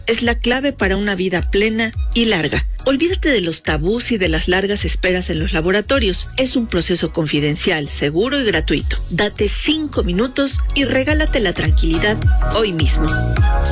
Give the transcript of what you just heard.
es la clave para una vida plena y larga. Olvídate de los tabús y de las largas esperas en los laboratorios. Es un proceso confidencial, seguro y gratuito. Date 5 minutos y regálate la tranquilidad hoy mismo.